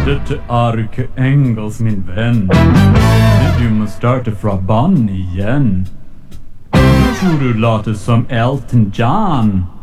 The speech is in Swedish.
till Arkangels min vän. Du måste starta från barn igen. Nu tror du låter som Elton John.